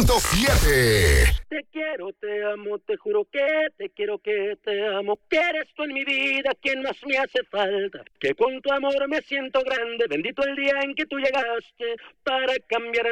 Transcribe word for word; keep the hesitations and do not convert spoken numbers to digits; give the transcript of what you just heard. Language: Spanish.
punto siete. Te quiero, te amo, te juro que te quiero, que te amo, que eres tú en mi vida quien más me hace falta, que con tu amor me siento grande, bendito el día en que tú llegaste para cambiar